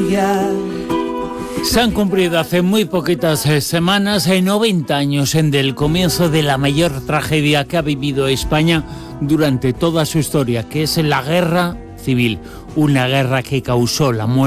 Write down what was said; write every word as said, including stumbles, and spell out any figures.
historia. Se han cumplido hace muy poquitas eh, semanas eh, noventa años en del comienzo de la mayor tragedia que ha vivido España durante toda su historia, que es la Guerra Civil, una guerra que causó la muerte